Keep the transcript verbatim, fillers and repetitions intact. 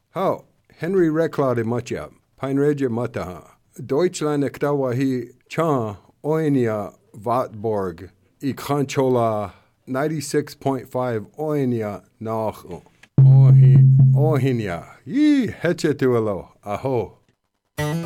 How? Henry Reclade Matja, Peinregia Mataha. Deutschland Ektawahi Cha Oinia Vatborg, Ikhanchola ninety-six point five Oinia Nach Ohi Ohinia. Ye Hechetuelo, Aho.